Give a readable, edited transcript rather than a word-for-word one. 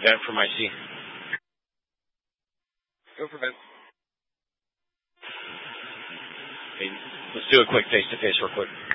Ben from IC. Go for Ben. Okay, let's do a quick face-to-face real quick.